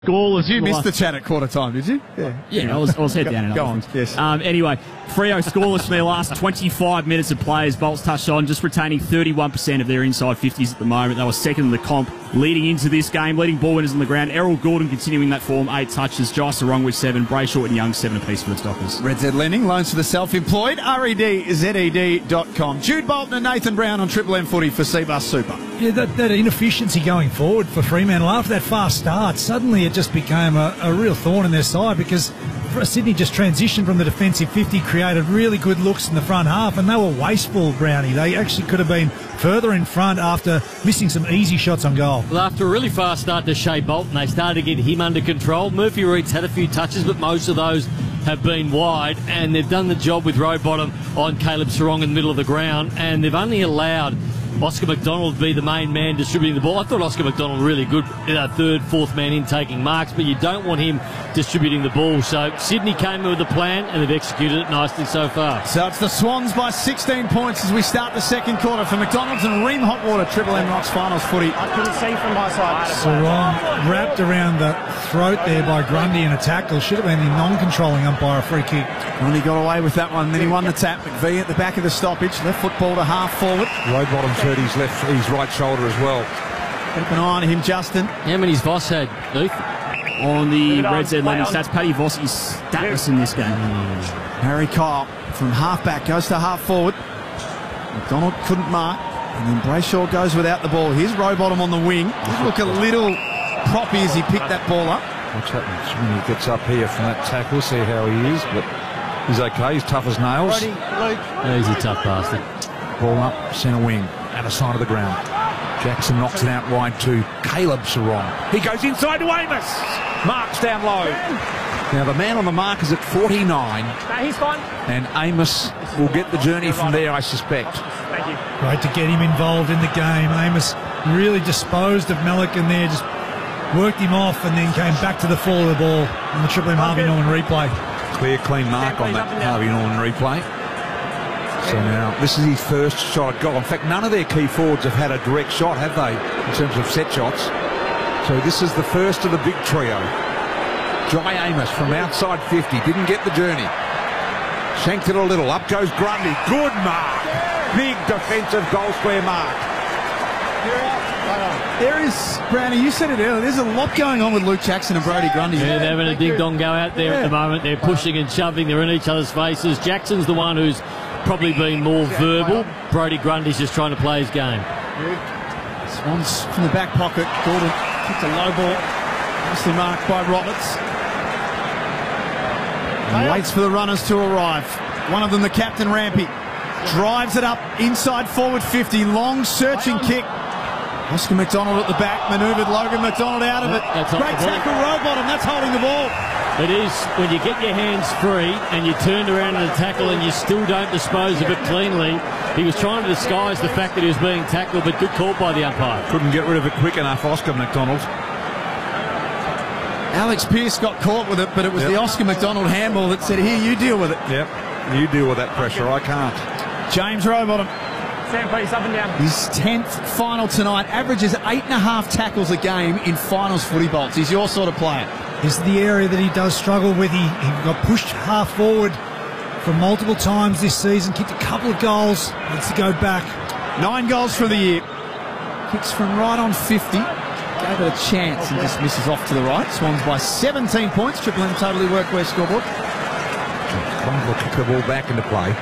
Goalless. You missed the chat at quarter time, did you? Yeah, I was head down. Go on, yes. Anyway, Freo scoreless from their last 25 minutes of play, as Bolts touched on, just retaining 31% of their inside 50s at the moment. They were second in the comp leading into this game, leading ball winners on the ground. Errol Gordon continuing that form, 8 touches. Jai Sarong with 7, Brayshaw and Young 7 apiece for the Dockers. Red Z Lending, loans for the self-employed, REDZED.com. Jude Bolton and Nathan Brown on Triple M Footy for Cbus Super. Yeah, that inefficiency going forward for Fremantle after that fast start, suddenly it just became a real thorn in their side because Sydney just transitioned from the defensive 50, created really good looks in the front half, and they were wasteful, Brownie. They actually could have been further in front after missing some easy shots on goal. Well, after a really fast start to Shea Bolton, they started to get him under control. Murphy Reed's had a few touches, but most of those have been wide, and they've done the job with Rowbottom on Caleb Sarong in the middle of the ground, and they've only allowed Oscar McDonald be the main man distributing the ball. I thought Oscar McDonald really good, third, fourth man in taking marks, but you don't want him distributing the ball. So Sydney came with a plan, and they've executed it nicely so far. So it's the Swans by 16 points as we start the second quarter for McDonald's and Ream Hotwater, Triple M Rocks Finals Footy. I couldn't see from my side. Sarong wrapped around the throat there by Grundy in a tackle. Should have been the non-controlling umpire a free kick. Well, he got away with that one, then he won the tap. McVee at the back of the stoppage, left football to half forward. Rowbottom's hurt his right shoulder as well. Keep an eye on him, Justin. How many's Voss had, Heath? On the Red Z Lending stats, Paddy Voss is statless in this game. Harry Kyle from half-back goes to half-forward. McDonald couldn't mark, and then Brayshaw goes without the ball. Here's Rowbottom on the wing. Did look a little proppy as he picked that ball up. Watch happens when he gets up here from that tackle, see how he is, but he's okay, he's tough as nails. Yeah, he's a tough bastard. Ball up, centre wing, out of sight of the ground. Jackson knocks it out wide to Caleb Sarong. He goes inside to Amos. Marks down low. Now the man on the mark is at 49. He's fine. And Amos will get the journey from there, I suspect. Thank you. Great to get him involved in the game. Amos really disposed of Melican there, just worked him off and then came back to the fall of the ball on the Triple M Harvey Norman replay. Clear, clean mark on that Harvey Norman replay. So now, this is his first shot at goal. In fact, none of their key forwards have had a direct shot, have they, in terms of set shots? So this is the first of the big trio. Jai Amos from outside 50, didn't get the journey. Shanked it a little, up goes Grundy. Good mark. Big defensive goal square mark. There is, Brownie, you said it earlier, there's a lot going on with Luke Jackson and Brodie Grundy. Yeah, they're having a ding-dong go out there at the moment. They're pushing and shoving. They're in each other's faces. Jackson's the one who's probably been more verbal. Brodie Grundy's just trying to play his game. Swans from the back pocket. Gordon kicked a low ball. Nicely marked by Roberts. And waits for the runners to arrive. One of them, the captain, Rampy, drives it up inside forward 50. Long searching kick. Oscar McDonald at the back, manoeuvred Logan McDonald out of it. Great tackle, Rowbottom, that's holding the ball. It is when you get your hands free and you turn around in the tackle and you still don't dispose of it cleanly. He was trying to disguise the fact that he was being tackled, but good call by the umpire. Couldn't get rid of it quick enough, Oscar McDonald. Alex Pearce got caught with it, but it was the Oscar McDonald handball that said, here, you deal with it. Yep, you deal with that pressure, I can't. James Rowbottom. Stand, please, up and down. His 10th final tonight, averages 8.5 tackles a game in finals footy, Bolts. He's your sort of player. This is the area that he does struggle with. He got pushed half forward for multiple times this season, kicked a couple of goals, needs to go back. 9 goals for the year. Kicks from right on 50. Gave it a chance and just misses off to the right. Swans by 17 points. Triple M Totally Workwear scoreboard. Will kick the ball back into play.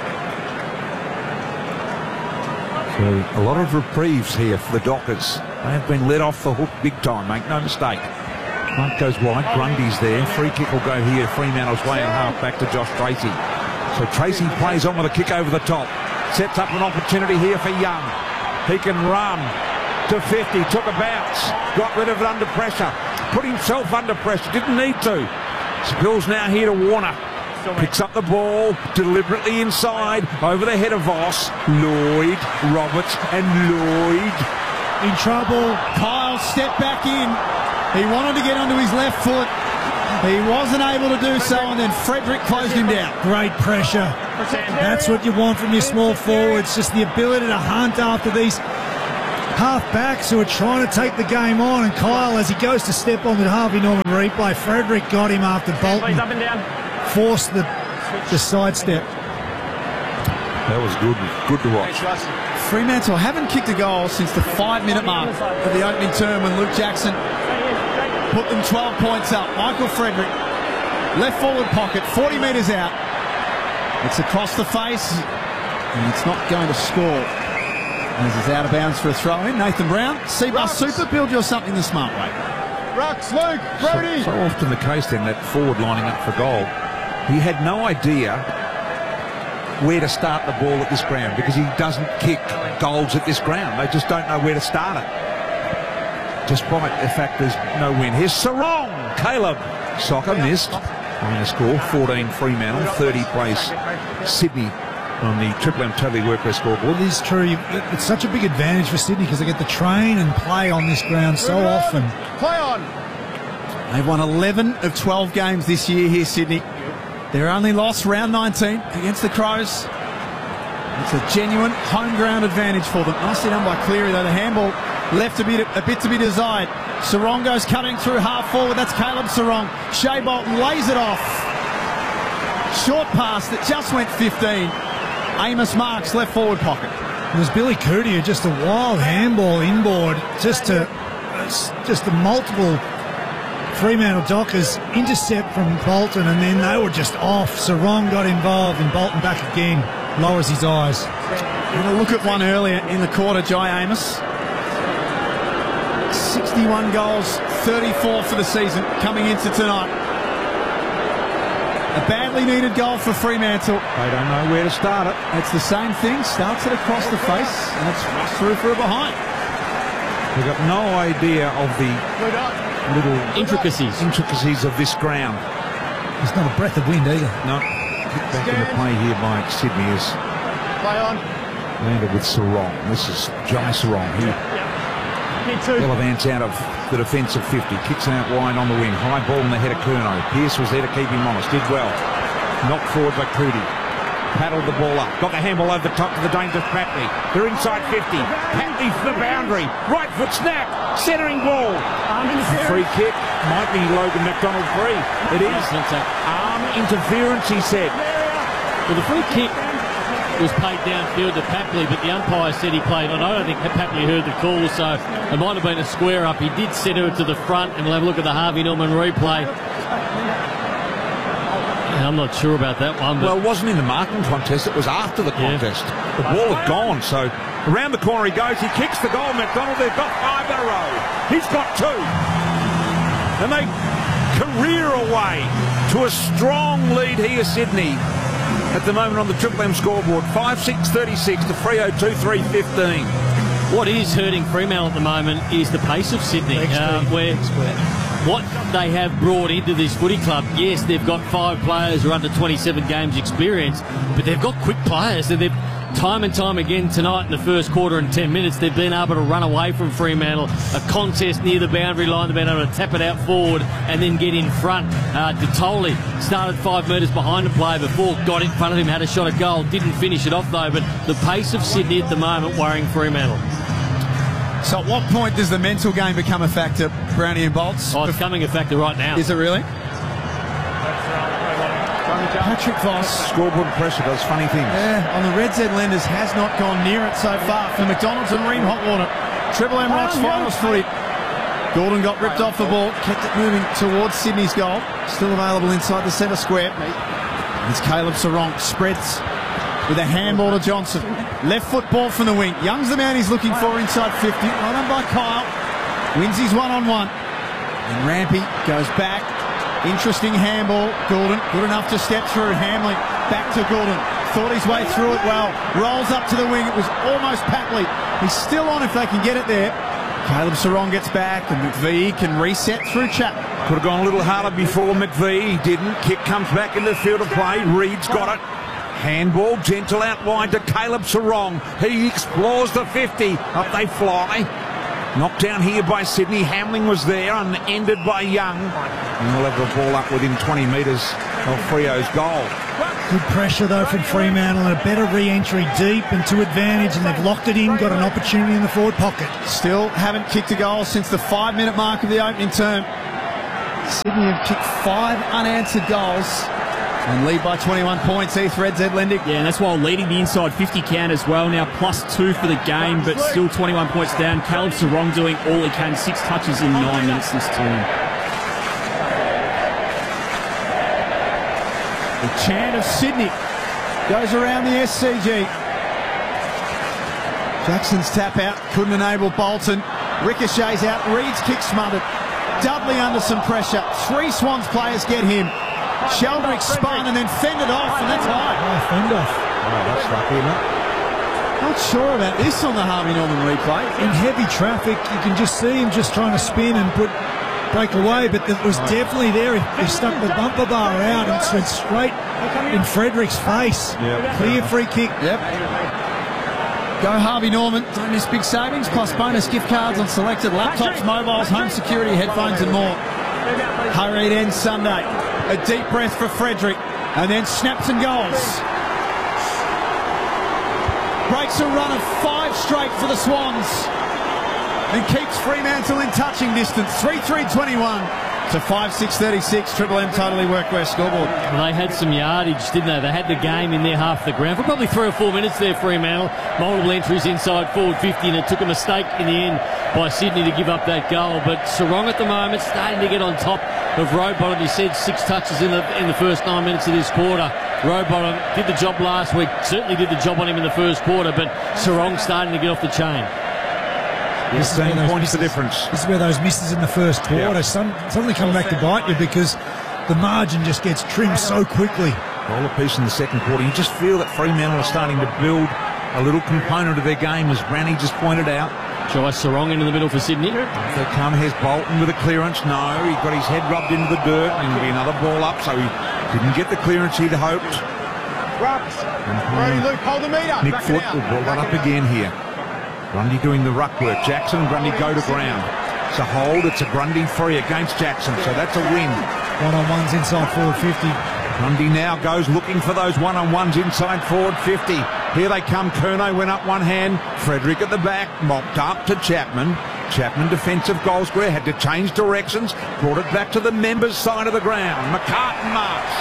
So a lot of reprieves here for the Dockers. They have been let off the hook big time, make no mistake. Mark goes wide, Grundy's there. Free kick will go here, Fremantle's way and half back to Josh Tracy. So Tracy plays on with a kick over the top. Sets up an opportunity here for Young. He can run to 50, took a bounce, got rid of it under pressure, put himself under pressure, didn't need to. Spills now here to Warner. Picks up the ball, deliberately inside, over the head of Voss. Lloyd, Roberts, and Lloyd. In trouble. Kyle stepped back in. He wanted to get onto his left foot. He wasn't able to do so, and then Frederick closed him down. Great pressure. That's what you want from your small forwards, just the ability to hunt after these half-backs who are trying to take the game on, and Kyle, as he goes to step on with Harvey Norman replay, Frederick got him after Bolton Please, up and down. forced the sidestep. That was good to watch. Fremantle haven't kicked a goal since the 5-minute mark of the opening term when Luke Jackson put them 12 points up. Michael Frederick, left forward pocket, 40 metres out. It's across the face, and it's not going to score. As it's out of bounds for a throw-in. Nathan Brown, Seabus Super, build your something the smart way. Rucks, Luke, Brody. So often the case then, that forward lining up for goal, he had no idea where to start the ball at this ground because he doesn't kick goals at this ground. They just don't know where to start it. Despite the fact there's no win. Here's Sarong. Caleb. Soccer missed. On the score, 14 Fremantle, 30 place Sydney on the Triple M Totally Workwear scoreboard. It is true. It's such a big advantage for Sydney because they get to train and play on this ground so often. Play on. They've won 11 of 12 games this year here, Sydney. Their only loss, round 19, against the Crows. It's a genuine home ground advantage for them. Nicely done by Cleary, though. The handball left a bit to be desired. Sarong goes cutting through half forward. That's Caleb Sarong. Shea Bolton lays it off. Short pass that just went 15. Amos Marks, left forward pocket. It was Billy Cootie, just a wild handball inboard, just a multiple Fremantle Dockers intercept from Bolton, and then they were just off. Sarong got involved, and Bolton back again, lowers his eyes. And a look at one earlier in the quarter, Jai Amos. 61 goals, 34 for the season coming into tonight. A badly needed goal for Fremantle. They don't know where to start it. It's the same thing. Starts it across the face, and it's rushed through for a behind. They've got no idea of the little Intricacies of this ground. There's not a breath of wind either. No. Kicked back into play here by Sydney is Play on. landed with Sarong. This is Jai Sarong. He Need two. Gallivants out of the defensive 50. Kicks it out wide on the wing. High ball in the head of Curnow. Pearce was there to keep him honest. Did well. Knocked forward by Cootie. Paddled the ball up. Got the handball over the top to the dangerous Patley. They're inside 50. Patley for the boundary. Right foot snap. Centering ball. Free kick. Might be Logan McDonald free. It is. Arm interference, he said. Well, the free kick was paid downfield to Papley, but the umpire said he played on. I don't think Papley heard the call, so it might have been a square up. He did centre it to the front, and we'll have a look at the Harvey Norman replay. And I'm not sure about that one. But Well, it wasn't in the marking contest. It was after the contest. The ball had gone, so around the corner he goes. He kicks the goal. McDonald, they've got 5 in a row. He's got 2. And they career away to a strong lead here, Sydney. At the moment on the Triple M scoreboard, 5-6-36 to Freo 2-3-15. what is hurting Fremantle at the moment is the pace of Sydney, where what they have brought into this footy club, yes, they've got 5 players who are under 27 games experience, but they've got quick players, and they've time and time again tonight in the first quarter and 10 minutes, they've been able to run away from Fremantle. A contest near the boundary line, they've been able to tap it out forward and then get in front. Detoli started 5 metres behind the player before, got in front of him, had a shot at goal, didn't finish it off though, but the pace of Sydney at the moment worrying Fremantle. So at what point does the mental game become a factor, Brownie and Bolts? Oh, it's becoming a factor right now. Is it really? Patrick Voss. Scoreboard pressure does funny things. Yeah, on the Red Z Lenders has not gone near it so far for McDonald's and Ream Hotwater. Triple M Rocks finals footy. Gordon got ripped off the ball, kept it moving towards Sydney's goal. Still available inside the centre square. It's Caleb Sarong, spreads with a handball to Johnson. Left foot ball from the wing. Young's the man he's looking for inside 50. Right on by Kyle. Wins his one-on-one. And Rampy goes back. Interesting handball. Gordon, good enough to step through. Hamling back to Gordon. Thought his way through it well. Rolls up to the wing. It was almost Patley. He's still on if they can get it there. Caleb Sarong gets back, and McVee can reset through Chapman. Could have gone a little harder before McVee. He didn't. Kick comes back in the field of play. Reed's got it. Handball gentle out wide to Caleb Sarong. He explores the 50. Up they fly. Knocked down here by Sydney. Hamling was there and ended by Young. And we'll have the ball up within 20 metres of Freo's goal. Good pressure, though, from Fremantle, and a better re-entry deep and to advantage, and they've locked it in, got an opportunity in the forward pocket. Still haven't kicked a goal since the 5-minute mark of the opening term. Sydney have kicked 5 unanswered goals and lead by 21 points. Heath, Reds, Ed Lendig. Yeah, and that's while leading the inside 50 count as well. Now +2 for the game, but still 21 points down. Caleb Sarong doing all he can. 6 touches in 9 minutes this term. The chant of Sydney goes around the SCG. Jackson's tap out couldn't enable Bolton. Ricochets out. Reed's kick smothered. Dudley under some pressure. 3 Swans players get him. Sheldrick spun and then fended off, and that's high. Oh, fend off. Oh, that's lucky, isn't it? Not sure about this on the Harvey Norman replay. In heavy traffic, you can just see him just trying to spin and break away, but it was definitely there. He stuck the bumper bar out and went straight in Frederick's face. Yep. Clear free kick. Yep. Go Harvey Norman. Don't miss big savings, plus bonus gift cards on selected laptops, mobiles, home security, headphones and more. Hurried ends Sunday. A deep breath for Frederick, and then snaps and goals. Breaks a run of 5 straight for the Swans and keeps Fremantle in touching distance. 3-3-21 to 5-6-36. Triple M Totally Workwear scoreboard. Well, they had some yardage, didn't they? They had the game in their half of the ground for probably 3 or 4 minutes there, Fremantle. Multiple entries inside forward 50, and it took a mistake in the end by Sydney to give up that goal. But Sarong at the moment starting to get on top of Rowbottom. He said 6 touches in the first 9 minutes of this quarter. Rowbottom did the job last week, certainly did the job on him in the first quarter, but Sarong starting to get off the chain. 15 points the difference. This is where those misses in the first quarter suddenly come back to bite you, because the margin just gets trimmed so quickly. Goal apiece in the second quarter. You just feel that Fremantle are starting to build a little component of their game, as Granny just pointed out. Try Sarong into the middle for Sydney. They come, here's Bolton with a clearance. No, he got his head rubbed into the dirt, and it'll be another ball up, so he didn't get the clearance he'd hoped. Rucks. Brody, Luke, hold the meter. Nick Back it Foot out. will ball that up again here. Grundy doing the ruck work. Jackson and Grundy go to ground. It's a hold. It's a Grundy free against Jackson, so that's a win. One-on-ones inside forward 50. Grundy now goes looking for those one-on-ones inside forward 50. Here they come. Curnow went up one hand. Frederick at the back. Mopped up to Chapman. Chapman, defensive goal square, had to change directions. Brought it back to the members' side of the ground. McCartan marks.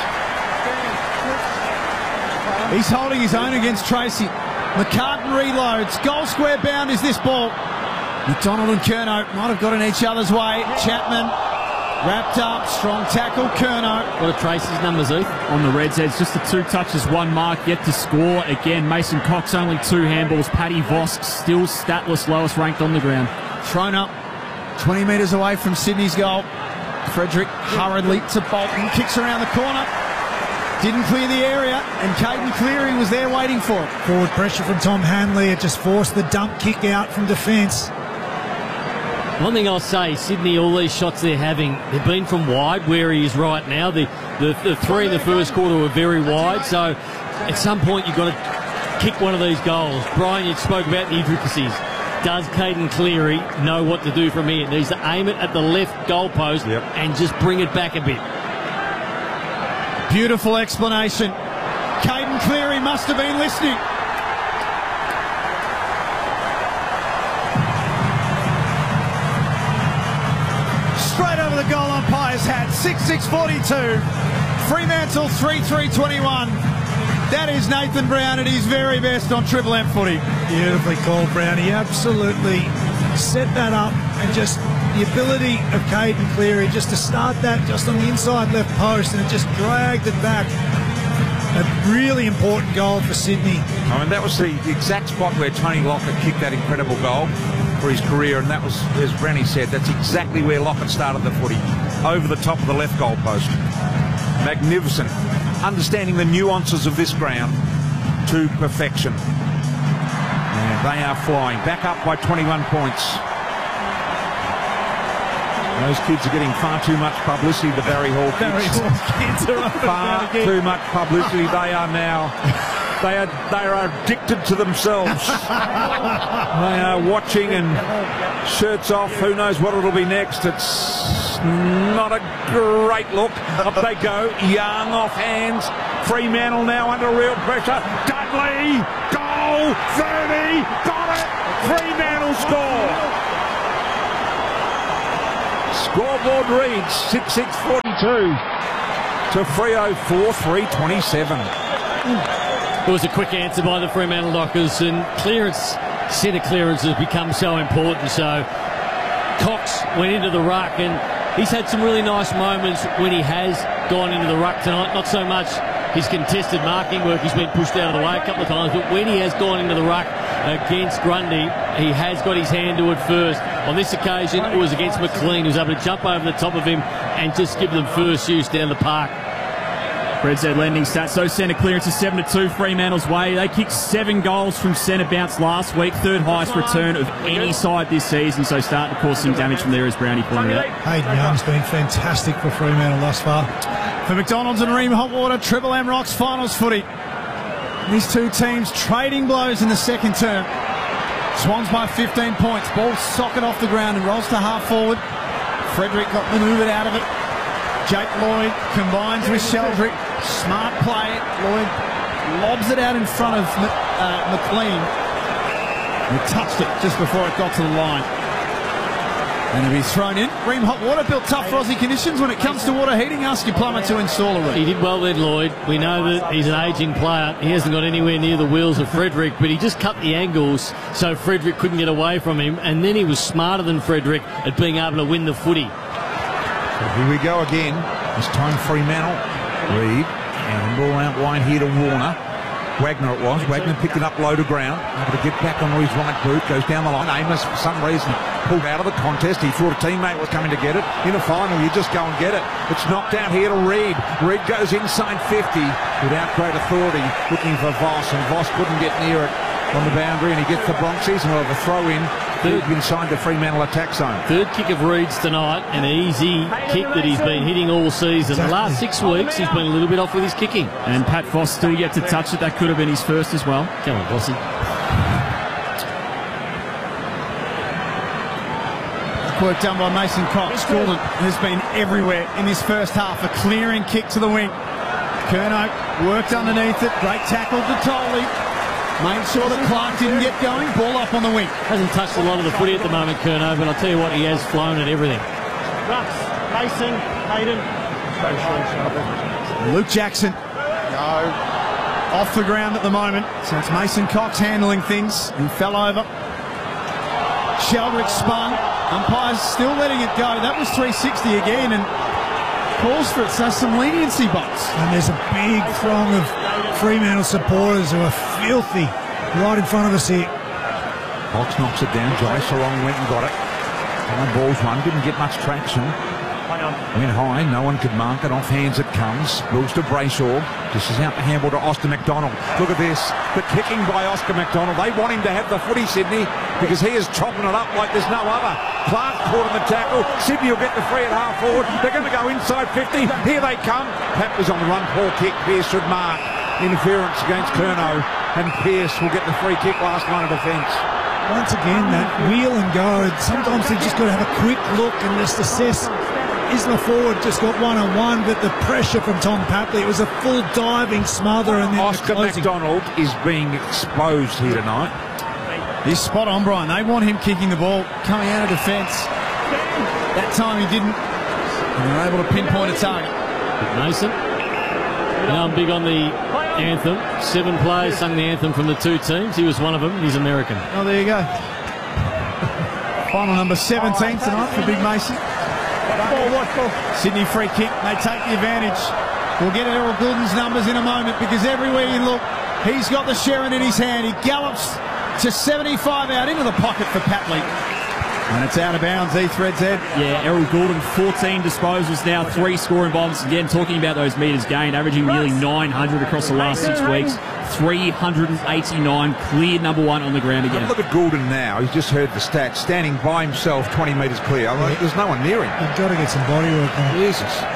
He's holding his own against Tracy. McCartan reloads. Goal square bound is this ball. McDonald and Curnow might have got in each other's way. Chapman wrapped up. Strong tackle. Curnow. What are Tracy's numbers, Heath? On the Reds' heads, just the 2 touches, 1 mark, yet to score. Again, Mason Cox only 2 handballs. Paddy Vosk still statless, lowest ranked on the ground. Thrown up 20 metres away from Sydney's goal. Frederick hurriedly to Bolton. Kicks around the corner. Didn't clear the area, and Caden Cleary was there waiting for it. Forward pressure from Tom Hanley. It just forced the dump kick out from defence. One thing I'll say, Sydney, all these shots they're having, they've been from wide where he is right now. The 3 in the first quarter were very wide, so at some point you've got to kick one of these goals. Brian, you spoke about the intricacies. Does Caden Cleary know what to do from here? Needs to aim it at the left goalpost and just bring it back a bit. Beautiful explanation. Caden Cleary must have been listening. Straight over the goal umpire's hat. 6-6-42. Fremantle 3-3-21. That is Nathan Brown at his very best on Triple M footy. Beautifully called, Brown. He absolutely set that up, and just the ability of Caden Cleary just to start that just on the inside left post, and it just dragged it back. A really important goal for Sydney. I mean, that was the exact spot where Tony Lockett kicked that incredible goal for his career, and that was, as Branny said, that's exactly where Lockett started the footy, over the top of the left goal post. Magnificent. Understanding the nuances of this ground to perfection. And they are flying. Back up by 21 points. Those kids are getting far too much publicity, the Barry Hall kids. Barry Hall kids are far too much publicity. They are now, they are addicted to themselves. They are watching, and shirts off. Who knows what it'll be next? It's not a great look. Up they go. Young off hands. Fremantle now under real pressure. Dudley, goal, 30, got it. Fremantle score. Scoreboard reads 6:42 to Freo 4:3:27. It was a quick answer by the Fremantle Dockers, and clearance, centre clearance has become so important. So Cox went into the ruck, and he's had some really nice moments when he has gone into the ruck tonight. Not so much his contested marking work, he's been pushed out of the way a couple of times, but when he has gone into the ruck against Grundy, he has got his hand to it first. On this occasion, it was against McLean, who was able to jump over the top of him and just give them first use down the park. Red Z lending stats. So centre clearance is 7-2 Fremantle's way. They kicked 7 goals from centre bounce last week. Third highest return of any side this season. So starting to cause some damage from there, as Brownie pointed out. Hayden Young's been fantastic for Fremantle thus far. For McDonald's and Ream Hotwater, Triple M Rocks finals footy. These two teams trading blows in the second term. Swans by 15 points. Ball socket off the ground and rolls to half forward. Frederick got manoeuvred out of it. Jake Lloyd combines with Sheldrick. Smart play. Lloyd lobs it out in front of McLean. He touched it just before it got to the line. And if he's thrown in, Ream Hotwater built tough Aussie conditions when it comes to water heating. Ask your plumber to install a room. He did well there, Lloyd. We know that he's an ageing player. He hasn't got anywhere near the wheels of Frederick, but he just cut the angles so Frederick couldn't get away from him. And then he was smarter than Frederick at being able to win the footy. So here we go again. This time Fremantle. Reid. And ball out wide here to Warner. Wagner it was. Wagner picked it up low to ground. Able to get back onto his right boot. Goes down the line. Amos, for some reason, pulled out of the contest. He thought a teammate was coming to get it. In a final, you just go and get it. It's knocked out here to Reid. Reid goes inside 50 without great authority, looking for Voss, and Voss couldn't get near it on the boundary, and he gets the Bronxies, and we'll have a throw in inside the Fremantle attack zone. Third kick of Reid's tonight, an easy kick that he's been hitting all season. The last 6 weeks, he's been a little bit off with his kicking. And Pat Voss still yet to touch it. That could have been his first as well. Come on, Vossy. Work done by Mason Cox. Gordon has been everywhere in this first half. A clearing kick to the wing. Curnow worked underneath it. Great tackle to Tolley. Made sure that Clark didn't get going. Ball up on the wing. Hasn't touched a lot of the footy at the moment, Curnow, but I'll tell you what, he has flown at everything. Rucks, Mason, Hayden. Luke Jackson. No. Off the ground at the moment. So it's Mason Cox handling things. He fell over. Sheldrick spun. Umpire's still letting it go. That was 360 again, and calls for it. So some leniency box. And there's a big throng of Fremantle supporters who are filthy right in front of us here. Cox knocks it down. Joyce along went and got it. And the ball's run. Didn't get much traction. Went high. No one could mark it. Off hands it comes. Wills to Brayshaw. This is out the handball to Oscar McDonald. Look at this. The kicking by Oscar McDonald. They want him to have the footy, Sydney, because he is chopping it up like there's no other. Clark caught in the tackle. Sydney will get the free at half forward. They're going to go inside 50. Here they come. Pat was on the run. Poor kick. Pearce should mark. Interference against Curnow. And Pearce will get the free kick last line of defence. Once again, that wheel and go. Sometimes they've just got to have a quick look and just assess. Isla Ford just got one-on-one, but the pressure from Tom Papley, it was a full diving smother. And then Oscar McDonald is being exposed here tonight. He's spot on, Brian. They want him kicking the ball, coming out of defence. That time he didn't. And they're able to pinpoint a target. Mason. Now I'm big on the anthem. 7 players sung the anthem from the 2 teams. He was one of them. He's American. Oh, there you go. Final number 17 tonight for Big Mason. Sydney free kick. They take the advantage. We'll get Errol Goulden's numbers in a moment, because everywhere you look, he's got the Sherrin in his hand. He gallops to 75 out into the pocket for Papley. And it's out of bounds, Red Z. Yeah, Errol Goulden, 14 disposals now, 3 scoring bombs. Again, talking about those metres gained, averaging nearly 900 across the last 6 weeks. 389, clear number 1 on the ground again. Look at Goulden now. He's just heard the stats. Standing by himself, 20 metres clear. There's no one near him. They've got to get some body work on. Jesus.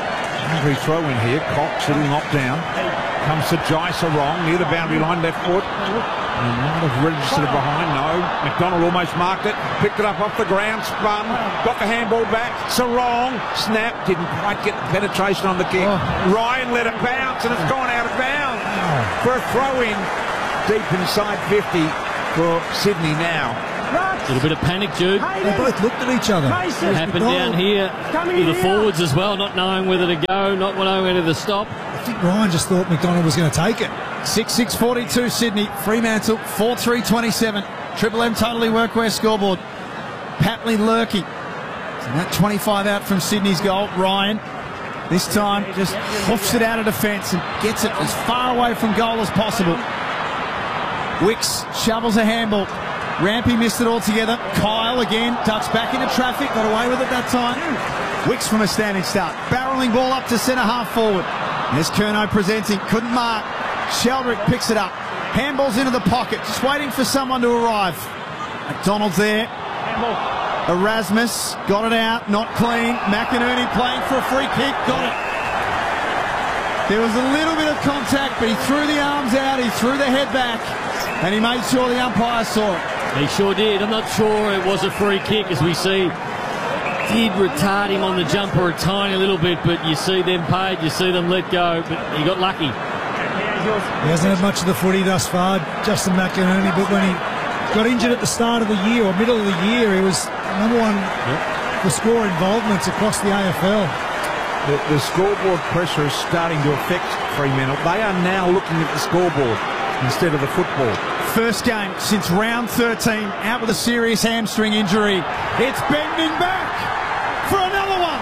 Boundary throw in here. Cox, little knockdown. Comes to Jai Sarong near the boundary line, left foot. He might have registered it behind. No. McDonald almost marked it. Picked it up off the ground. Spun. Got the handball back. Sarong. Snap. Didn't quite get the penetration on the kick. Ryan let it bounce and it's gone out of bounds for a throw in deep inside 50 for Sydney now. A little bit of panic, Jude. They both looked at each other. It happened down here with the forwards as well, not knowing whether to go, not knowing whether to stop. I think Ryan just thought McDonald was going to take it. 6-6-42 Sydney. Fremantle 4-3-27. Triple M totally workwear scoreboard. Patley lurking. So that 25 out from Sydney's goal. Ryan this time just hoofs it out of defence and gets it as far away from goal as possible. Wicks shovels a handball. Rampy missed it altogether. Kyle again ducks back into traffic. Got away with it that time. Wicks from a standing start. Barrelling ball up to centre half forward. There's Curnow presenting. Couldn't mark. Sheldrick picks it up. Handballs into the pocket. Just waiting for someone to arrive. McDonald's there. Erasmus got it out. Not clean. McInerney playing for a free kick. Got it. There was a little bit of contact, but he threw the arms out. He threw the head back. And he made sure the umpire saw it. He sure did. I'm not sure it was a free kick, as we see. Did retard him on the jumper a tiny little bit, but you see them paid, you see them let go, but he got lucky. He hasn't had much of the footy thus far, Justin McInerney, but when he got injured at the start of the year or middle of the year, he was number one for score involvements across the AFL. The scoreboard pressure is starting to affect Fremantle. They are now looking at the scoreboard instead of the football. First game since round 13, out with a serious hamstring injury. It's bending back for another one.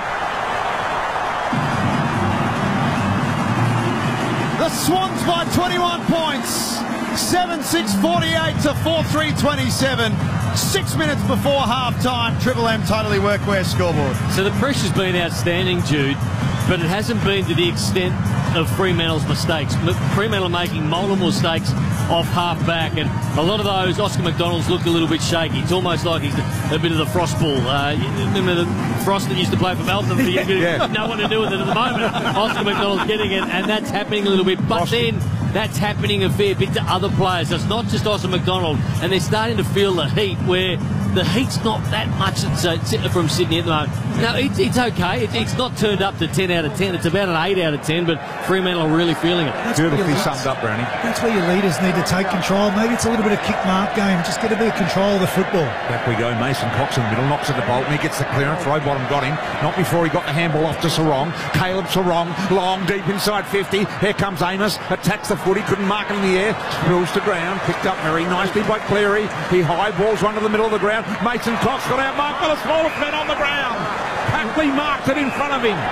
The Swans by 21 points. 7-6-48 to 4-3-27. 6 minutes before half-time. Triple M totally workwear scoreboard. So the pressure's been outstanding, Jude, but it hasn't been to the extent of Fremantle's mistakes. Fremantle making multiple mistakes off half-back, and a lot of those, Oscar McDonald's looked a little bit shaky. It's almost like he's a bit of the Frost ball. Remember the Frost that used to play for Melbourne? No one to do with it at the moment. Oscar McDonald's getting it, and that's happening a little bit. But then that's happening a fair bit to other players. It's not just Oscar McDonald, and they're starting to feel the heat, where the heat's not that much from Sydney at the moment. No, it's okay. It's not turned up to 10 out of 10. It's about an 8 out of 10, but Fremantle are really feeling it. Beautifully summed up, Brownie. That's where your leaders need to take control. Maybe it's a little bit of kick-mark game. Just get a bit of control of the football. Back we go. Mason Cox in the middle, knocks at the Bolton. He gets the clearance. Rowbottom got him. Not before he got the handball off to Sarong. Caleb Sarong, long, deep inside 50. Here comes Amos. Attacks the footy. Couldn't mark it in the air. Spills to ground. Picked up very nicely by Cleary. He high balls one to the middle of the ground. Mason Cox got out marked by the smallest man on the ground. Patley marked it in front of him.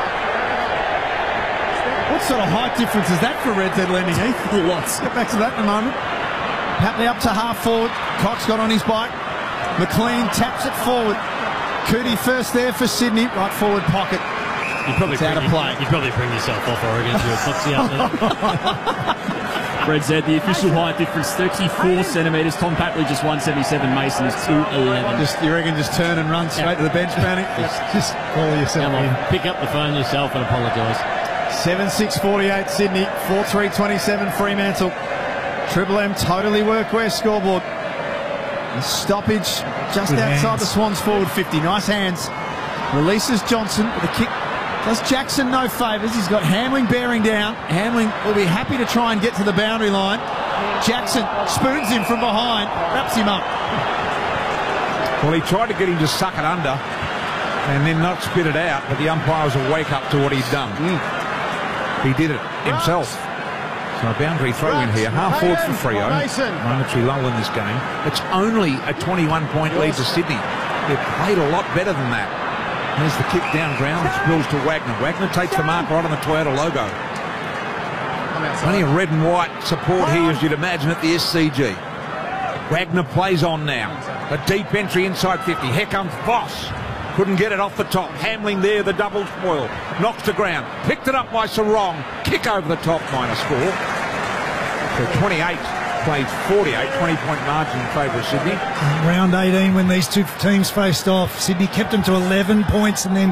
What sort of height difference is that for Red Dead Landing, Heath? Lots. Get back to that in a moment. Patley up to half forward. Cox got on his bike. McLean taps it forward. Cootie first there for Sydney. Right forward pocket. You'd probably out of play. You'd probably bring yourself off Oregon to a foxy out there. Fred said the official height difference 34 centimetres. Tom Patley just 177. Mason is 211. You reckon just turn and run straight to the bench, Manny? Just call yourself in. Pick up the phone yourself and apologise. 7-6-48 Sydney. 4-3-27 Fremantle. Triple M totally workwear scoreboard. The stoppage just outside the Swans forward 50. Nice hands. Releases Johnson with a kick. Does Jackson no favours. He's got Hamling bearing down. Hamling will be happy to try and get to the boundary line. Jackson spoons him from behind. Wraps him up. Well, he tried to get him to suck it under and then not spit it out, but the umpires will wake up to what he's done. He did it himself. So a boundary throw in here. Half forward for Freo. Momentary lull in this game. It's only a 21-point lead to Sydney. They've played a lot better than that. There's the kick down ground. Spills to Wagner. Wagner takes the mark right on the Toyota logo. Plenty of red and white support here, as you'd imagine, at the SCG. Wagner plays on now. A deep entry inside 50. Here comes Voss. Couldn't get it off the top. Hamling there, the double spoil. Knocks to ground. Picked it up by Sarong. Kick over the top, minor score. So 28 plays 48. 20-point margin in favour of Sydney. Round 18, when these two teams faced off, Sydney kept them to 11 points and then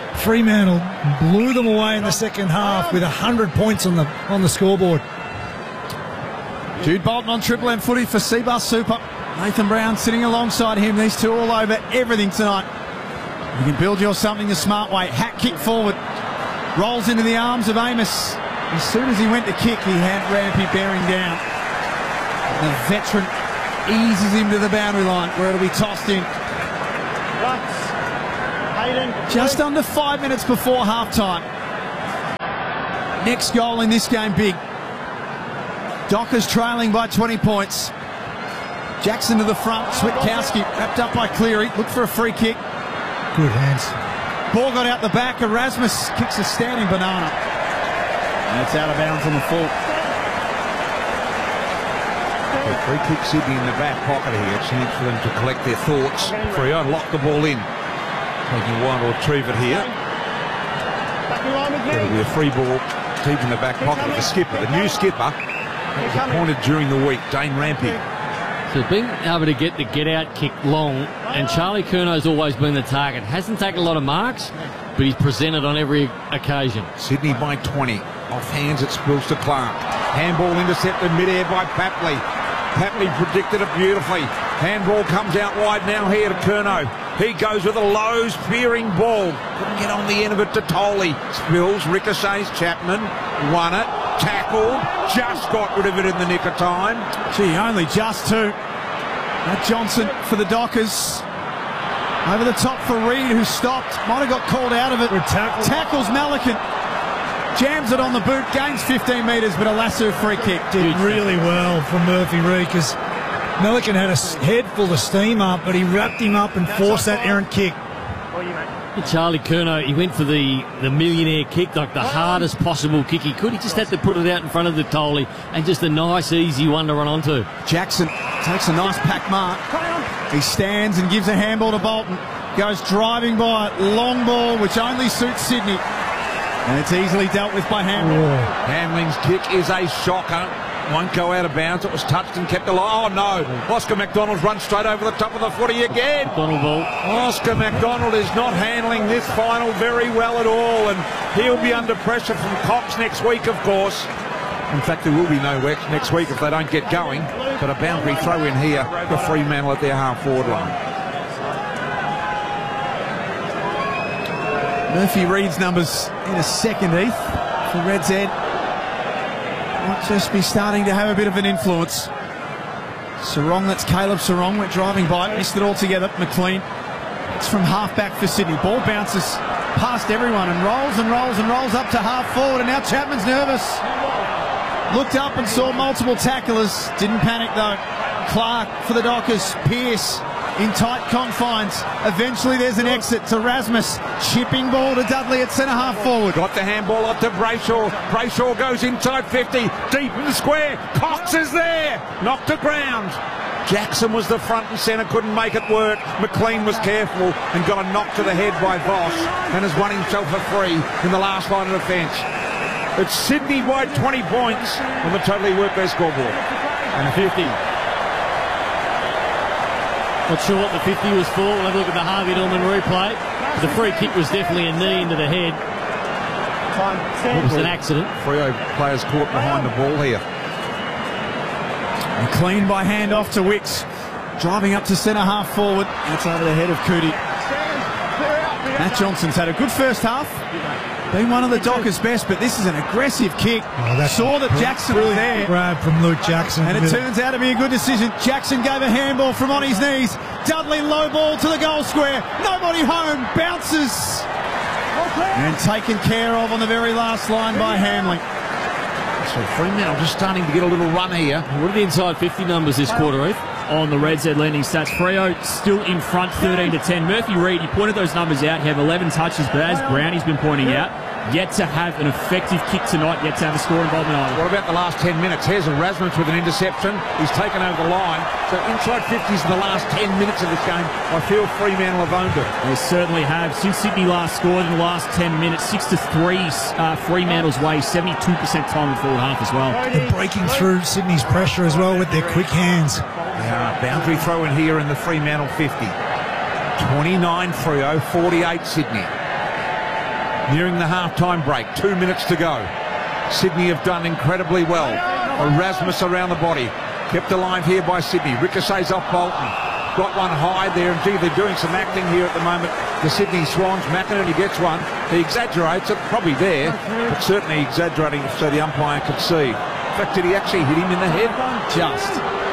Fremantle blew them away in the second half with 100 points on the scoreboard. Jude Bolton on Triple M footy for Seabus Super. Nathan Brown sitting alongside him. These two all over everything tonight. You can build your something the smart way. Hat kick forward. Rolls into the arms of Amos. As soon as he went to kick, he had Rampy bearing down. The veteran eases him to the boundary line where it'll be tossed in. Just under 5 minutes before half-time. Next goal in this game, big. Dockers trailing by 20 points. Jackson to the front. Switkowski wrapped up by Cleary. Look for a free kick. Good hands. Ball got out the back. Erasmus kicks a standing banana. And it's out of bounds on the full. Free kick Sydney in the back pocket here. A chance for them to collect their thoughts. Freo lock the ball in. Taking a while to retrieve it here. It'll be a free ball deep in the back pocket of the skipper. The new skipper that was appointed during the week, Dane Rampy. So being able to get the get-out kick long, and Charlie Curnow's always been the target. Hasn't taken a lot of marks, but he's presented on every occasion. Sydney by 20. Off hands, it spills to Clark. Handball intercepted mid-air by Papley. Papley predicted it beautifully. Handball comes out wide now here to Curnow. He goes with a low spearing ball. Couldn't get on the end of it to Tolley. Spills, ricochets, Chapman. Won it. Tackled. Just got rid of it in the nick of time. Gee, only just two. Matt Johnson for the Dockers. Over the top for Reid, who stopped. Might have got called out of it. Tackles Melican. Jams it on the boot. Gains 15 metres, but a lasso free kick. Did really well from Murphy Reid because Melican had a head full of steam up, but he wrapped him up and forced that errant kick. Charlie Curnow, he went for the millionaire kick, like the hardest possible kick he could. He just had to put it out in front of the Tolley, and just a nice, easy one to run onto. Jackson takes a nice pack mark. He stands and gives a handball to Bolton. Goes driving by it. Long ball, which only suits Sydney. And it's easily dealt with by Hamlin. Hamlin's kick is a shocker. Won't go out of bounds. It was touched and kept alive. Oh, no. Oscar McDonald's run straight over the top of the footy again. Oscar McDonald is not handling this final very well at all, and he'll be under pressure from Cox next week, of course. In fact, there will be no next week if they don't get going. But a boundary throw in here for Fremantle at their half-forward line. Murphy Reid's numbers in a second, Heath, for Red's Ed. Might just be starting to have a bit of an influence. Sarong, that's Caleb Sarong, went driving by it, missed it altogether. McLean, it's from half-back for Sydney. Ball bounces past everyone and rolls and rolls and rolls up to half-forward, and now Chapman's nervous. Looked up and saw multiple tacklers. Didn't panic, though. Clark for the Dockers. Pearce in tight confines. Eventually there's an exit to Rasmus. Chipping ball to Dudley at centre-half forward. Got the handball up to Brayshaw. Brayshaw goes inside 50. Deep in the square. Cox is there. Knocked to ground. Jackson was the front and centre. Couldn't make it work. McLean was careful and got a knock to the head by Voss and has won himself a free in the last line of defence. It's Sydney by 20 points on the Totally Workwear scoreboard. And 50. Not sure what the 50 was for. We'll have a look at the Harvey Norman replay. The free kick was definitely a knee into the head. It was an accident. Freo players caught behind the ball here. McLean by hand off to Wicks. Driving up to centre-half forward. That's over the head of Cootie. Matt Johnson's had a good first half. Been one of the Dockers' best, but this is an aggressive kick. Saw that Jackson was there. Grab from Luke Jackson. And it turns out to be a good decision. Jackson gave a handball from on his knees. Dudley low ball to the goal square. Nobody home. Bounces. And taken care of on the very last line by Hamling. So Fremantle just starting to get a little run here. What are the inside 50 numbers this quarter, Heath? On the Reds Ed Lending stats, Freo still in front 13-10. Murphy Reid, he pointed those numbers out. He had 11 touches, but as Brownie's been pointing out, yet to have an effective kick tonight, yet to have a score involvement either. What about the last 10 minutes? Here's Erasmus with an interception. He's taken over the line. So inside 50s in the last 10 minutes of this game, I feel Fremantle have owned it. They certainly have. Since Sydney last scored in the last 10 minutes, 6-3 Fremantle's way, 72% time in forward half as well. They're breaking through Sydney's pressure as well with their quick hands. Yeah, boundary throw in here in the Fremantle 50. 29 Freo, 48 Sydney. Nearing the half-time break, 2 minutes to go. Sydney have done incredibly well. Erasmus around the body. Kept alive here by Sydney. Ricochets off Bolton. Got one high there. Indeed, they're doing some acting here at the moment. The Sydney Swans. McInerney gets one. He exaggerates it. Probably there, but certainly exaggerating so the umpire could see. In fact, did he actually hit him in the head? Just.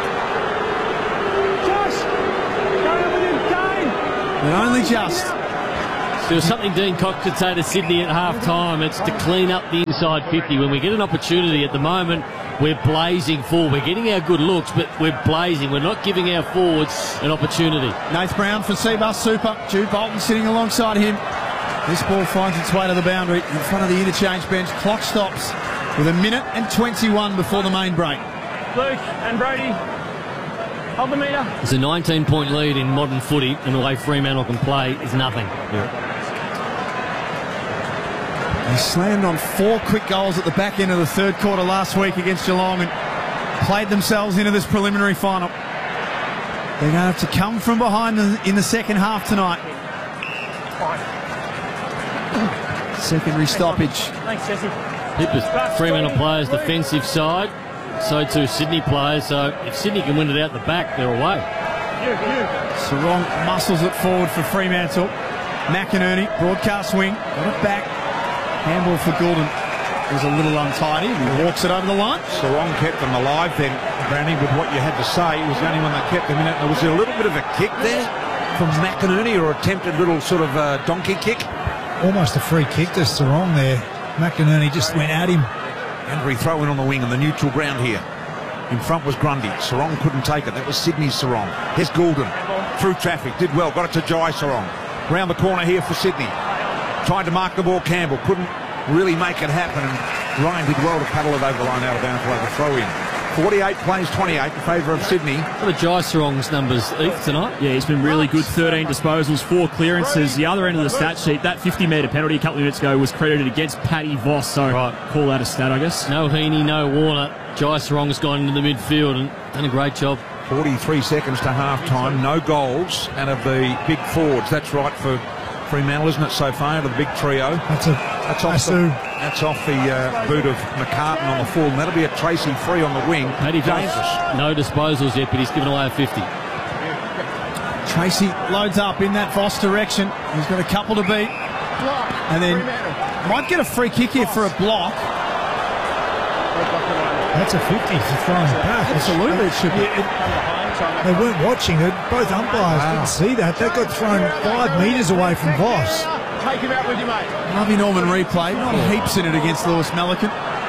But only just. There was something Dean Cox could say to Sydney at half-time. It's to clean up the inside 50. When we get an opportunity at the moment, we're blazing forward. We're getting our good looks, but we're blazing. We're not giving our forwards an opportunity. Nath Brown for Seabus Super. Jude Bolton sitting alongside him. This ball finds its way to the boundary in front of the interchange bench. Clock stops with 1 minute and 21 before the main break. Luke and Brody, hold the meter. It's a 19-point lead in modern footy, and the way Fremantle can play is nothing. They slammed on 4 quick goals at the back end of the third quarter last week against Geelong and played themselves into this preliminary final. They're going to have to come from behind in the second half tonight. Secondary stoppage. Thanks, Jesse. Fremantle players' defensive side, so too Sydney players. So if Sydney can win it out the back, they're away. Sarong muscles it forward for Fremantle. McInerney, broadcast wing, got it back. Handball for Goulden was a little untidy. He walks it over the line. Sarong kept them alive then, Brownie, with what you had to say. He was the only one that kept them in it. There was a little bit of a kick there from McInerney, or attempted little sort of donkey kick. Almost a free kick to Sarong there. McInerney just went at him. Andrew throw in on the wing on the neutral ground here. In front was Grundy. Sarong couldn't take it. That was Sydney's Sarong. Here's Goulden. Through traffic. Did well. Got it to Jai Sarong. Round the corner here for Sydney. Tried to mark the ball. Campbell couldn't really make it happen. And Ryan did well to paddle it over the line out of bounds for a throw in. 48 plays 28 in favour of Sydney. What are Jai Sarong's numbers, Heath, tonight? Yeah, he's been really good. 13 disposals, 4 clearances. The other end of the stat sheet, that 50-metre penalty a couple of minutes ago was credited against Paddy Voss. So call that a stat, I guess. No Heaney, no Warner. Jai Sarong's gone into the midfield and done a great job. 43 seconds to half-time. No goals. And of the big forwards, that's right for Fremantle, isn't it, so far, the big trio? That's off the boot of McCartan on the full. And that'll be a Tracy Free on the wing. Paddy Voss, no disposals yet, but he's given away a 50. Tracy loads up in that Voss direction. He's got a couple to beat. And then might get a free kick here for a block. That's a 50 for throwing it back. Absolutely, it should be. They weren't watching it. Both umpires didn't see that. That got thrown 5 metres away from Voss. Take him out with you, mate. Harvey Norman replay. Not heaps in it against Lewis Melican.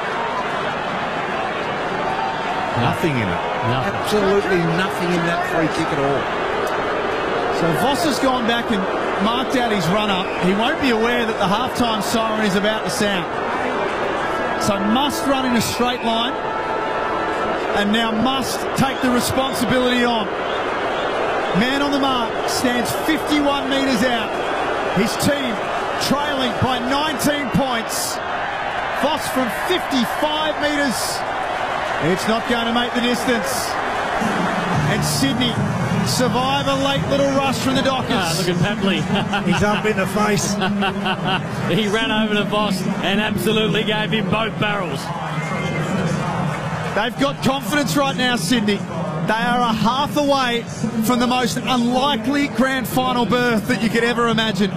Nothing in it. Nothing. Absolutely nothing in that free kick at all. So Voss has gone back and marked out his run-up. He won't be aware that the half-time siren is about to sound. So must run in a straight line. And now must take the responsibility on. Man on the mark stands 51 metres out. His team trailing by 19 points. Voss from 55 metres. It's not going to make the distance. And Sydney survive a late little rush from the Dockers. Look at Papley. He's up in the face. He ran over to Voss and absolutely gave him both barrels. They've got confidence right now, Sydney. They are a half away from the most unlikely grand final berth that you could ever imagine.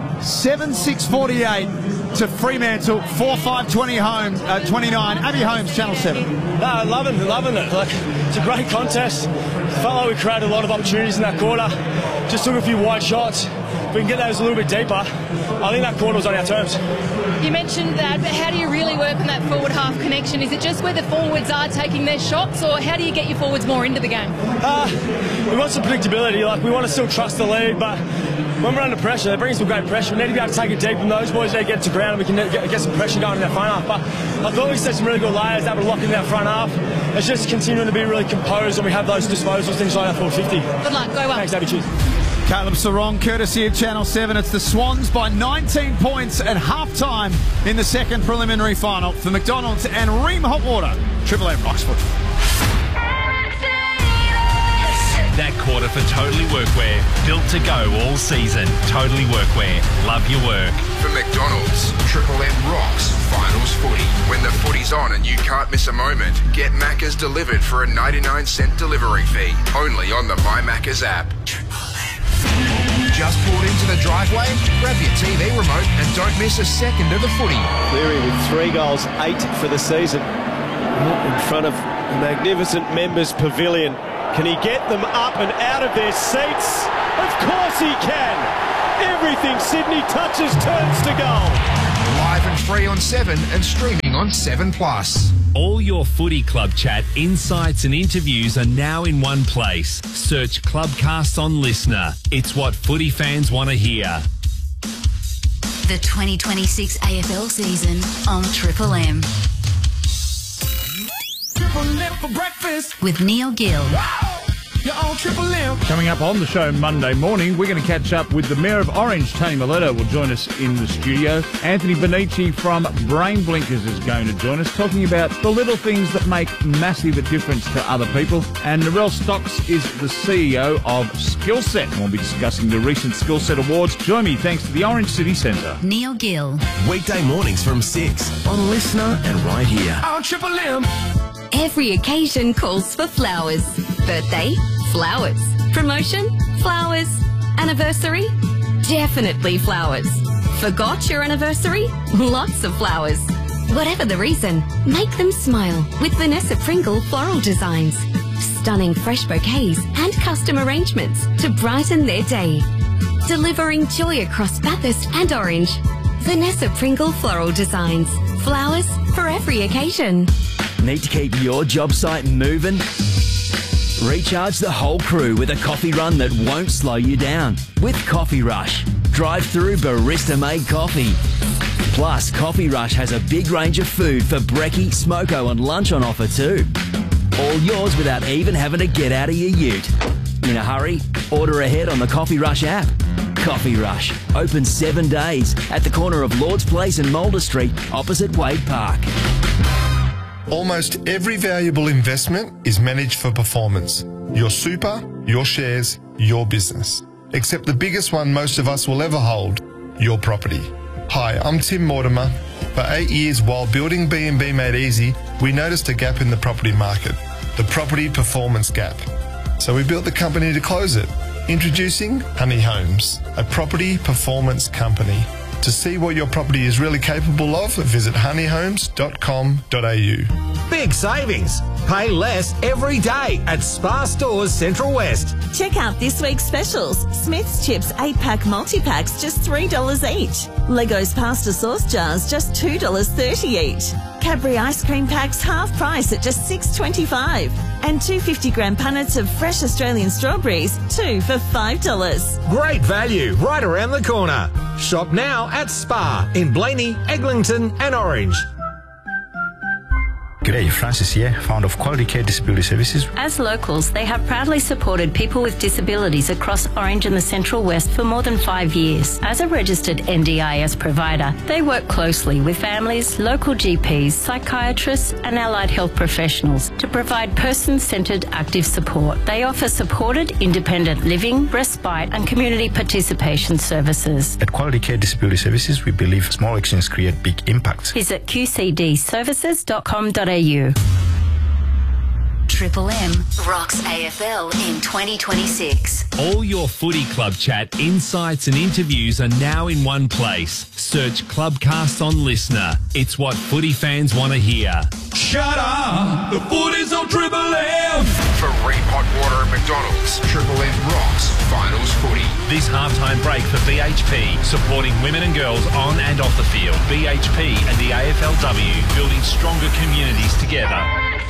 7-6-48 to Fremantle, 4-5-20 home, 29. Abby Holmes, Channel 7. No, loving it. Like, it's a great contest. Felt like we created a lot of opportunities in that quarter. Just took a few wide shots. If we can get those a little bit deeper, I think that quarter was on our terms. You mentioned that, but how do you really work on that forward half connection? Is it just where the forwards are taking their shots, or how do you get your forwards more into the game? We want some predictability. Like, we want to still trust the lead, but when we're under pressure, they bring some great pressure. We need to be able to take it deep, and those boys need to get to ground, and we can get some pressure going in that front half. But I thought we set some really good layers, able to lock in that front half. It's just continuing to be really composed, and we have those disposals inside our 450. Good luck, go well. Thanks, Abby. Cheers. Caleb Sarong, courtesy of Channel 7. It's the Swans by 19 points at half-time in the second preliminary final for McDonald's and Ream Hot Water. Triple M Roxford. That quarter for Totally Workwear. Built to go all season. Totally Workwear. Love your work. for McDonald's. Triple M rocks finals footy. When the footy's on and you can't miss a moment, get Macca's delivered for a 99-cent delivery fee. Only on the My Macca's app. Just pulled into the driveway? Grab your TV remote and don't miss a second of the footy. Cleary with 3 goals, 8 for the season. In front of the magnificent members' pavilion. Can he get them up and out of their seats? Of course he can! Everything Sydney touches turns to gold. Live and free on 7 and streaming on 7+. All your footy club chat, insights and interviews are now in one place. Search Clubcast on Listener. It's what footy fans want to hear. The 2026 AFL season on Triple M. Triple M for breakfast. With Neil Gill. You're on Triple M. Coming up on the show Monday morning, we're going to catch up with the Mayor of Orange, Tony Miletto, will join us in the studio. Anthony Bonici from Brain Blinkers is going to join us, talking about the little things that make massive a difference to other people. And Narelle Stocks is the CEO of Skillset. We'll be discussing the recent Skillset Awards. Join me thanks to the Orange City Centre. Neil Gill. Weekday mornings from 6 on Listener and right here. On Triple M. Every occasion calls for flowers. Birthday, flowers. Promotion, flowers. Anniversary, definitely flowers. Forgot your anniversary? Lots of flowers. Whatever the reason, make them smile with Vanessa Pringle Floral Designs. Stunning fresh bouquets and custom arrangements to brighten their day. Delivering joy across Bathurst and Orange. Vanessa Pringle Floral Designs. Flowers for every occasion. Need to keep your job site moving? Recharge the whole crew with a coffee run that won't slow you down. With Coffee Rush. Drive-through barista-made coffee. Plus, Coffee Rush has a big range of food for brekkie, smoko and lunch on offer too. All yours without even having to get out of your ute. In a hurry? Order ahead on the Coffee Rush app. Coffee Rush. Open 7 days at the corner of Lord's Place and Mulder Street, opposite Wade Park. Almost every valuable investment is managed for performance. Your super, your shares, your business. Except the biggest one most of us will ever hold, your property. Hi, I'm Tim Mortimer. For 8 years while building B&B Made Easy, we noticed a gap in the property market, the property performance gap. So we built the company to close it. Introducing Honey Homes, a property performance company. To see what your property is really capable of, visit honeyhomes.com.au. Big savings. Pay less every day at Spar Stores Central West. Check out this week's specials. Smith's Chips 8-pack multi-packs, just $3 each. Leggo's pasta sauce jars, just $2.30 each. Cadbury ice cream packs, half price at just $6.25. And 250-gram punnets of fresh Australian strawberries, 2 for $5. Great value right around the corner. Shop now at Spar in Blaney, Eglinton and Orange. G'day, Francis here, founder of Quality Care Disability Services. As locals, they have proudly supported people with disabilities across Orange and the Central West for more than 5 years. As a registered NDIS provider, they work closely with families, local GPs, psychiatrists and allied health professionals to provide person-centred active support. They offer supported independent living, respite and community participation services. At Quality Care Disability Services, we believe small actions create big impacts. Visit qcdservices.com.au. Triple M rocks AFL in 2026. All your footy club chat, insights and interviews are now in one place. Search Clubcast on Listener. It's what footy fans want to hear. Shut up! The footy's on Triple M! For Reed Hot Water at McDonald's, Triple M rocks finals footy. This halftime break for BHP, supporting women and girls on and off the field. BHP and the AFLW, building stronger communities together.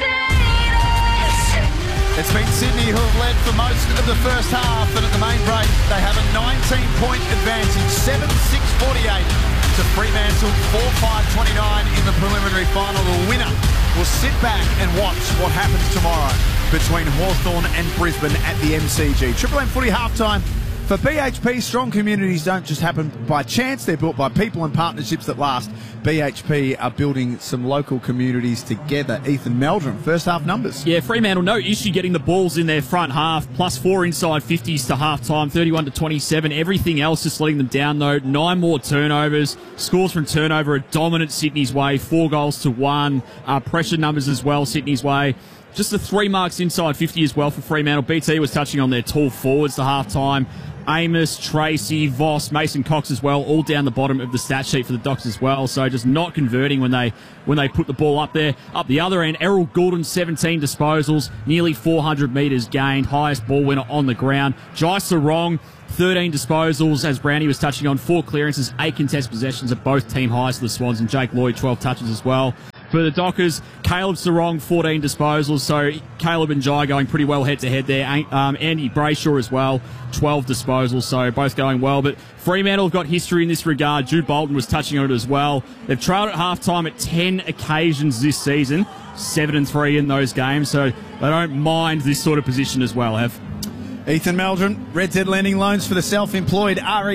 It's been Sydney who have led for most of the first half, and at the main break, they have a 19-point advantage, 7-6-48 to Fremantle, 4-5-29 in the preliminary final. The winner will sit back and watch what happens tomorrow between Hawthorn and Brisbane at the MCG. Triple M footy halftime. For BHP, strong communities don't just happen by chance. They're built by people and partnerships that last. BHP are building some local communities together. Ethan Meldrum, first half numbers. Yeah, Fremantle, no issue getting the balls in their front half. +4 inside 50s to half-time, 31-27. Everything else just letting them down, though. 9 more turnovers. Scores from turnover are dominant Sydney's way. 4 goals to 1. Pressure numbers as well, Sydney's way. Just the 3 marks inside 50 as well for Fremantle. BT was touching on their tall forwards to half-time. Amos, Tracy, Voss, Mason Cox as well, all down the bottom of the stat sheet for the Dockers as well. So just not converting when they put the ball up there. Up the other end, Errol Goulden, 17 disposals, nearly 400 metres gained, highest ball winner on the ground. Jai Sarong, 13 disposals, as Brownie was touching on, 4 clearances, 8 contested possessions at both team highs for the Swans, and Jake Lloyd, 12 touches as well. For the Dockers, Caleb Sarong, 14 disposals, so Caleb and Jai going pretty well head-to-head there. Andy Brayshaw as well, 12 disposals, so both going well. But Fremantle have got history in this regard. Jude Bolton was touching on it as well. They've trailed at half-time at 10 occasions this season, 7-3 in those games, so they don't mind this sort of position as well, Have. Ethan Meldrum, Red Z Lending Loans for the self-employed,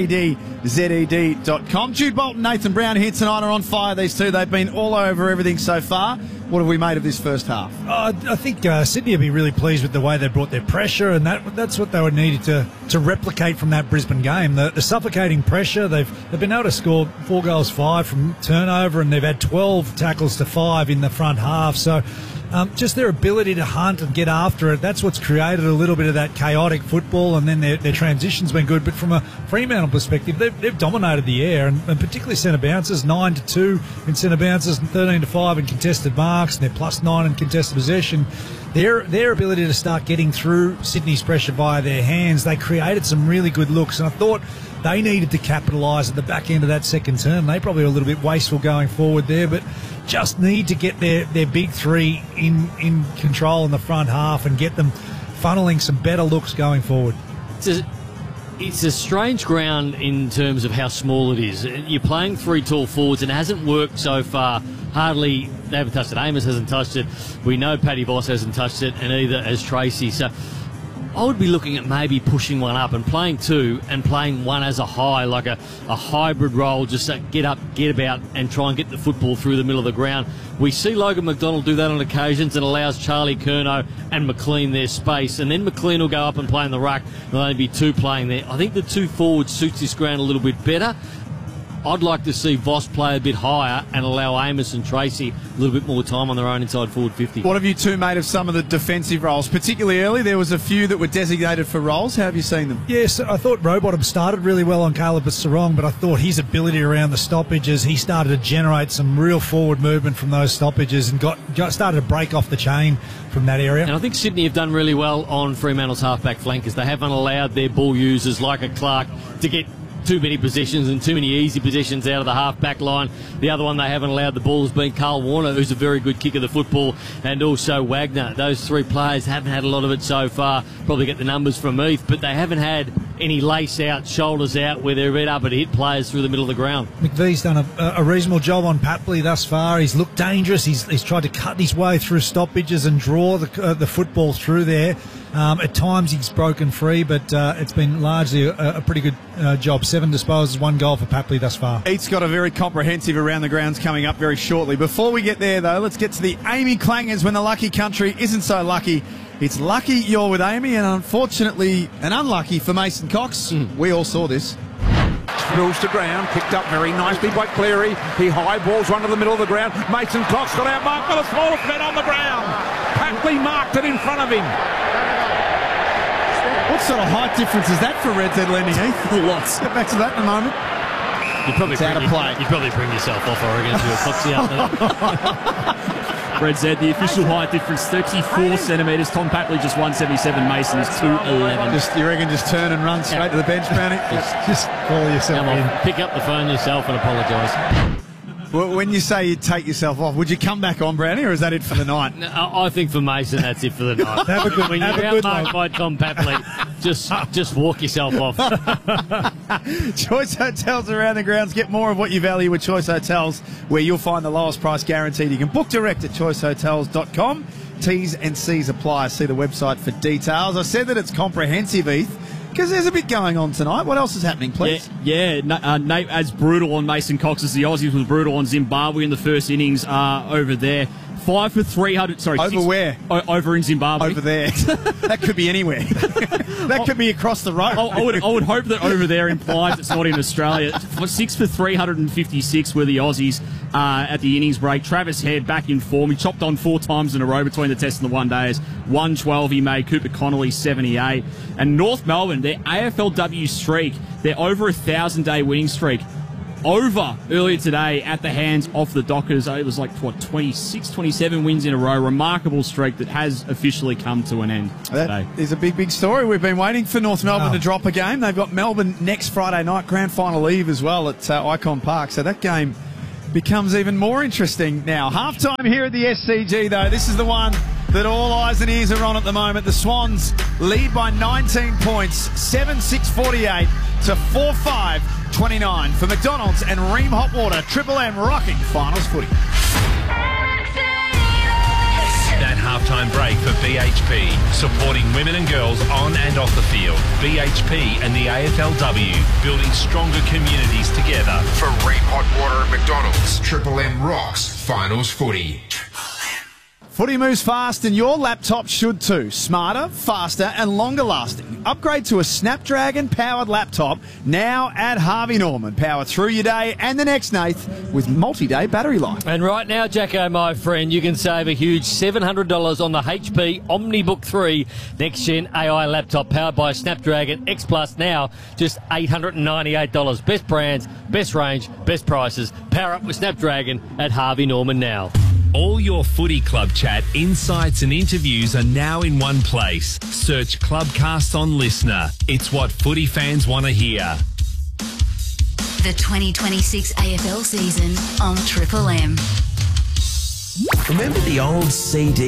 REDZED.com. Jude Bolton, Nathan Brown here tonight are on fire, these two. They've been all over everything so far. What have we made of this first half? I think Sydney will be really pleased with the way they brought their pressure, and that's what they would need to replicate from that Brisbane game. The suffocating pressure, they've been able to score 4 goals 5 from turnover, and they've had 12 tackles to 5 in the front half. So just their ability to hunt and get after it, that's what's created a little bit of that chaotic football, and then their transition's been good. But from a Fremantle perspective, they've dominated the air, and particularly centre bounces, 9-2 in centre bounces and 13-5 in contested marks, and they're +9 in contested possession. Their ability to start getting through Sydney's pressure via their hands, they created some really good looks, and I thought they needed to capitalise at the back end of that second term. They probably were a little bit wasteful going forward there, but just need to get their big 3 in control in the front half and get them funneling some better looks going forward. It's a strange ground in terms of how small it is. You're playing 3 tall forwards, and it hasn't worked so far. Hardly, they haven't touched it. Amos hasn't touched it. We know Paddy Voss hasn't touched it, and either has Tracy. So I would be looking at maybe pushing one up and playing 2 and playing one as a high, like a hybrid role, just to get up, get about, and try and get the football through the middle of the ground. We see Logan McDonald do that on occasions, and allows Charlie Curnow and McLean their space, and then McLean will go up and play in the ruck. There'll only be 2 playing there. I think the 2 forwards suits this ground a little bit better. I'd like to see Voss play a bit higher and allow Amos and Tracy a little bit more time on their own inside forward 50. What have you two made of some of the defensive roles? Particularly early, there was a few that were designated for roles. How have you seen them? Yes, I thought Rowbottom started really well on Caleb Sarong, but I thought his ability around the stoppages, he started to generate some real forward movement from those stoppages and started to break off the chain from that area. And I think Sydney have done really well on Fremantle's halfback flankers. They haven't allowed their ball users like a Clark to get too many possessions and too many easy possessions out of the half-back line. The other one they haven't allowed the ball has been Carl Warner, who's a very good kicker of the football, and also Wagner. Those 3 players haven't had a lot of it so far. Probably get the numbers from Heath, but they haven't had any lace out, shoulders out, where they're red up and hit players through the middle of the ground. McVee's done a reasonable job on Papley thus far. He's looked dangerous. He's tried to cut his way through stoppages and draw the football through there. At times he's broken free, but it's been largely a pretty good job. 7 disposals, 1 goal for Papley thus far. Heath's got a very comprehensive around the grounds coming up very shortly. Before we get there, though, let's get to the Amy Clangers when the lucky country isn't so lucky. It's lucky you're with Amy, and unfortunately, and unlucky for Mason Cox. We all saw this. Spills to ground, picked up very nicely by Cleary. He high balls one to the middle of the ground. Mason Cox got out marked by the smallest man on the ground. Papley marked it in front of him. What sort of height difference is that for Red Z Lending, Heath? Lots. Get back to that in a moment. You'd probably bring yourself off, I reckon, to a Coxie out there. Red Z, the official height difference, 34 centimetres. Tom Papley just 177. Mason is 211. You reckon just turn and run straight to the bench, Brownie? Just call yourself in. Pick up the phone yourself and apologise. Well, when you say you take yourself off, would you come back on, Brownie, or is that it for the night? No, I think for Mason, that's it for the night. When you're outmarked by Tom Papley, just walk yourself off. Choice Hotels around the grounds. Get more of what you value with Choice Hotels, where you'll find the lowest price guaranteed. You can book direct at choicehotels.com. T's and C's apply. See the website for details. I said that it's comprehensive, Heath. Because there's a bit going on tonight. What else is happening, please? Nate as brutal on Mason Cox as the Aussies was brutal on Zimbabwe in the first innings over there. 5 for 300. Sorry, over where? Over in Zimbabwe. Over there. That could be anywhere. That could be across the road. I would hope that over there implies it's not in Australia. 6 for 356 were the Aussies at the innings break. Travis Head back in form. He chopped on 4 times in a row between the Test and the one days. 112 he made. Cooper Connolly 78. And North Melbourne, their AFLW streak, their over 1,000-day winning streak, over earlier today at the hands of the Dockers. It was 26, 27 wins in a row. Remarkable streak that has officially come to an end today. That is a big story. We've been waiting for North Melbourne to drop a game. They've got Melbourne next Friday night, grand final eve as well at Icon Park. So that game becomes even more interesting now. Halftime here at the SCG, though. This is the one that all eyes and ears are on at the moment. The Swans lead by 19 points, 7-6-48 to 4-5-29 for McDonald's and Ream Hot Water. Triple M rocking finals footy. That halftime break for BHP, supporting women and girls on and off the field. BHP and the AFLW, building stronger communities together. For Ream Hot Water at McDonald's, Triple M rocks finals footy. Footy moves fast and your laptop should too. Smarter, faster and longer lasting. Upgrade to a Snapdragon powered laptop now at Harvey Norman. Power through your day and the next, Nath, with multi-day battery life. And right now, Jacko, my friend, you can save a huge $700 on the HP OmniBook 3 next-gen AI laptop powered by Snapdragon X Plus, now just $898. Best brands, best range, best prices. Power up with Snapdragon at Harvey Norman now. All your footy club chat, insights and interviews are now in one place. Search Clubcast on Listener. It's what footy fans want to hear. The 2026 AFL season on Triple M. Remember the old CD